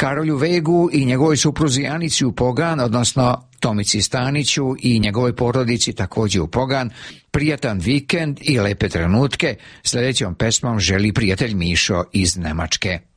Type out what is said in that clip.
Karolju Vegu i njegovoj supruzi Anici u Pogan, odnosno Tomici Staniću i njegovoj porodici također u Pogan, prijatan vikend i lepe trenutke. Sljedećom pesmom želi prijatelj Mišo iz Nemačke.